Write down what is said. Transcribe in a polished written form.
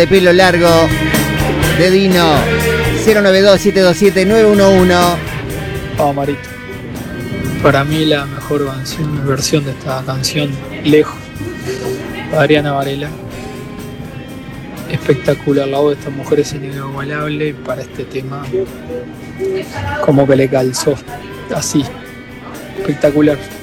De pelo largo de Dino. 092-727-911. Vamos, Marito. Para mí la mejor versión de esta canción, Lejos, Adriana Varela. Espectacular, la voz de esta mujer es inigualable para este tema. Como que le calzó así. Espectacular.